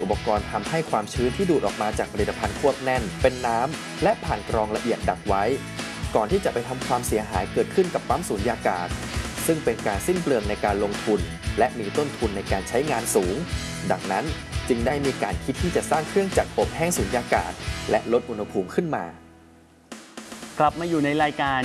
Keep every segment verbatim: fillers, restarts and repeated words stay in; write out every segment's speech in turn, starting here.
ปกรณ์ทำให้ความชื้นที่ดูดออกมาจากผลิตภัณฑ์ควบแน่นเป็นน้ำและผ่านกรองละเอียดดักไว้ก่อนที่จะไปทำความเสียหายเกิดขึ้นกับปั๊มสูญญากาศซึ่งเป็นการสิ้นเปลืองในการลงทุนและมีต้นทุนในการใช้งานสูงดังนั้นจึงได้มีการคิดที่จะสร้างเครื่องจักรอบแห้งสูญญากาศและลดอุณหภูมิขึ้นมากลับมาอยู่ในรายการ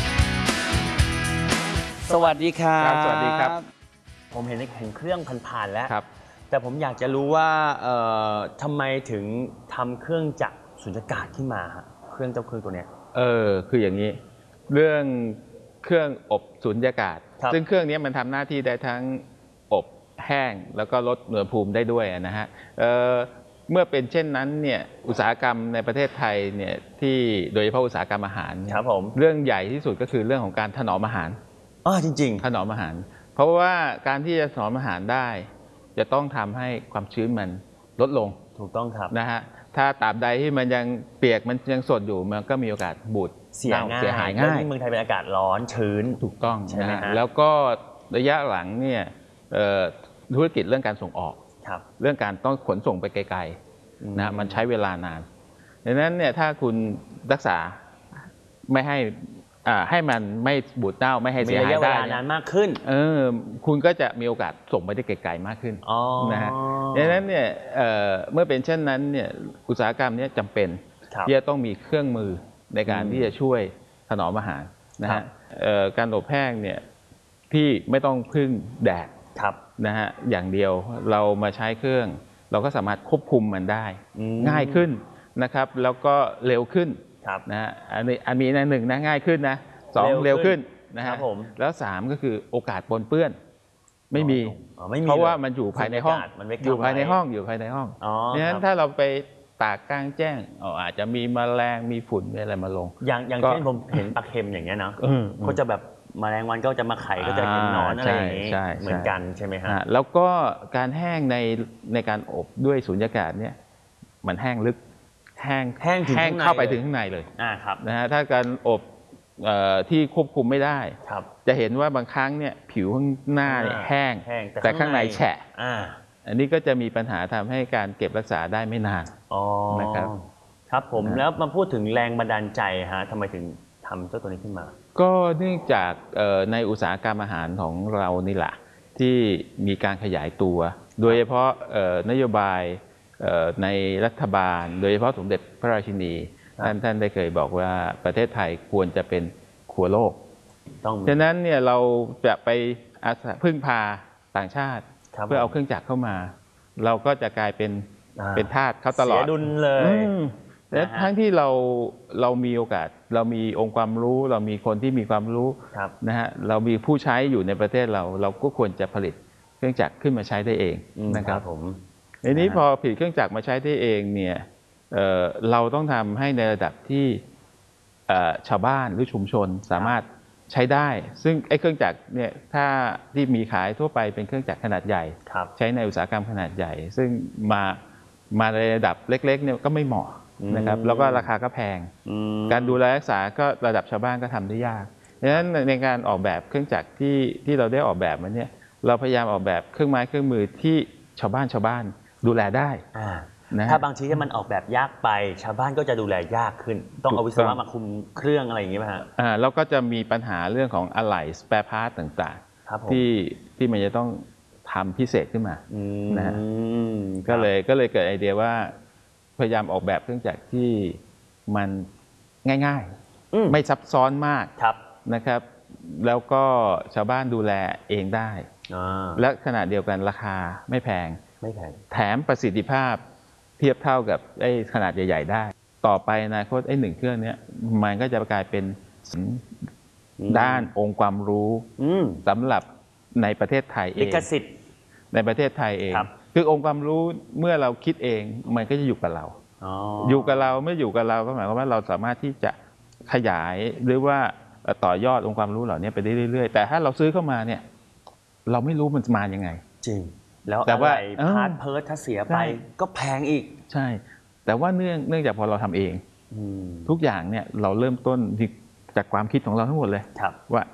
สวัสดีครับสวัสดีครับผมเห็นเห็นเครื่องผ่านๆแล้วครับแต่ผมอยากจะรู้ว่าเอ่อทำไมถึงทำเครื่องจักรสูญญากาศขึ้นมาฮะเครื่องเจ้าเครื่องตัวเนี้ยเออคืออย่างนี้เรื่องเครื่องอบสูญญากาศซึ่งเครื่องนี้มันทำหน้าที่ได้ทั้งอบแห้งแล้วก็ลดอุณหภูมิได้ด้วยนะฮะเอ่อเมื่อเป็นเช่นนั้นเนี่ยอุตสาหกรรมในประเทศไทยเนี่ยที่โดยเฉพาะอุตสาหกรรมอาหารครับผมเรื่องใหญ่ที่สุดก็คือเรื่องของการถนอมอาหารอ๋อจริงๆถนอมอาหารเพราะว่าการที่จะถนอมอาหารได้จะต้องทำให้ความชื้นมันลดลงถูกต้องครับนะฮะถ้าตราบใดที่มันยังเปียกมันยังสดอยู่มันก็มีโอกาสบูดเสียง่ายเสียหายง่ายเมืองไทยเป็นอากาศร้อนชื้นถูกต้องใช่ไหมฮะแล้วก็ระยะหลังเนี่ยธุรกิจเรื่องการส่งออกเรื่องการต้องขนส่งไปไกลๆนะมันใช้เวลานานดังนั้นเนี่ยถ้าคุณรักษาไม่ให้ให้มันไม่บูดเน่าไม่ให้เสียหายได้มีระยะเวลานานมากขึ้นเออคุณก็จะมีโอกาสส่งไปได้ไกลๆมากขึ้นนะฮะดังนั้นเนี่ยเเมื่อเป็นเช่นนั้นเนี่ยอุตสาหกรรมนี้จำเป็นที่จะต้องมีเครื่องมือในการที่จะช่วยถนอมอาหารนะฮะการอบแห้งเนี่ยที่ไม่ต้องพึ่งแดดนะฮะอย่างเดียวเรามาใช้เครื่องเราก็สามารถควบคุมมันได้ง่ายขึ้นนะครับแล้วก็เร็วขึ้นนะฮะอันนี้อันมีหนึ่งนะง่ายขึ้นนะสองเร็วขึ้นนะฮะแล้วสามก็คือโอกาสปนเปื้อนไม่มีเพราะว่ามันอยู่ภายในห้องอยู่ภายในห้องอยู่ภายในห้องดังนั้นถ้าเราไปตากกลางแจ้งอาจจะมีแมลงมีฝุ่นมีอะไรมาลงอย่างอย่างเช่นผมเห็นปลาเค็มอย่างเงี้ยเนาะก็จะแบบแมลงวันก็จะมาไข่ก็จะเห็นหนอนอะไรอย่างนี้เหมือนกันใช่ไหมฮะแล้วก็การแห้งในในการอบด้วยสูญญากาศเนี่ยมันแห้งลึกแห้งแห้งแห้งเข้าไปถึงข้างในเลยนะฮะถ้าการอบที่ควบคุมไม่ได้จะเห็นว่าบางครั้งเนี่ยผิวข้างหน้าเนี่ยแห้งแต่ข้างในแฉะอันนี้ก็จะมีปัญหาทำให้การเก็บรักษาได้ไม่นานนะครับครับผมแล้วมาพูดถึงแรงบันดาลใจฮะทำไมถึงทำเจ้าตัวนี้ขึ้นมาก็เนื่องจากในอุตสาหกรรมอาหารของเรานี่แหละที่มีการขยายตัวโดยเฉพาะนโยบายในรัฐบาลโดยเฉพาะสมเด็จพระราชินีท่านท่านได้เคยบอกว่าประเทศไทยควรจะเป็นครัวโลกฉะนั้นเนี่ยเราจะไปอาศัยพึ่งพาต่างชาติเพื่อเอาเครื่องจักรเข้ามาเราก็จะกลายเป็นเป็นทาสเขาตลอดเสียดุลเลยและทั้งที่เราเรามีโอกาสเรามีองค์ความรู้เรามีคนที่มีความรู้นะฮะเรามีผู้ใช้อยู่ในประเทศเราเราก็ควรจะผลิตเครื่องจักรขึ้นมาใช้ได้เองนะครับผมทีนี้พอผลิตเครื่องจักรมาใช้ได้เองเนี่ยเอ่อเราต้องทำให้ในระดับที่ชาวบ้านหรือชุมชนสามารถใช้ได้ซึ่งไอ้เครื่องจักรเนี่ยถ้าที่มีขายทั่วไปเป็นเครื่องจักรขนาดใหญ่ใช้ในอุตสาหกรรมขนาดใหญ่ซึ่งมามาในระดับเล็กๆเนี่ยก็ไม่เหมาะนะครับแล้วก็ราคาก็แพงการดูแลรักษาก็ระดับชาวบ้านก็ทำได้ยากดังนั้นในการออกแบบเครื่องจักรที่ที่เราได้ออกแบบมาเนี่ยเราพยายามออกแบบเครื่องไม้เครื่องมือที่ชาวบ้านชาวบ้านดูแลได้นะถ้าบางทีถ้ามันออกแบบยากไปชาวบ้านก็จะดูแลยากขึ้นต้องเอาวิศวะมาคุมเครื่องอะไรอย่างนี้ไหมฮะอ่าแล้วก็จะมีปัญหาเรื่องของอะไหล่สเปร์พาร์ทต่างๆที่ที่มันจะต้องทำพิเศษขึ้นมานะฮะก็เลยก็เลยเกิดไอเดียว่าพยายามออกแบบเครื่องจักรที่มันง่ายๆไม่ซับซ้อนมากนะครับแล้วก็ชาวบ้านดูแลเองได้และขณะเดียวกันราคาไม่แพงไม่แพงแถมประสิทธิภาพเทียบเท่ากับไอ้ขนาดใหญ่ๆได้ต่อไปอนาคตไอ้หนึ่งเครื่องนี้มันก็จะกลายเป็นด้านองค์ความรู้สำหรับในประเทศไทยเองลิขสิทธิ์ในประเทศไทยเองคือองค์ความรู้เมื่อเราคิดเองมันก็จะอยู่กับเราอยู่กับเราไม่อยู่กับเราก็หมายความว่าเราสามารถที่จะขยายหรือว่าต่อยอดองค์ความรู้เหล่านี้ไปได้เรื่อยๆแต่ถ้าเราซื้อเข้ามาเนี่ยเราไม่รู้มันจะมายังไงจริงแล้วอะไรพาร์ทเพิร์ทถ้าเสียไปก็แพงอีกใช่แต่ว่าเนื่องเนื่องจากพอเราทำเองทุกอย่างเนี่ยเราเริ่มต้นจากความคิดของเราทั้งหมดเลยว่า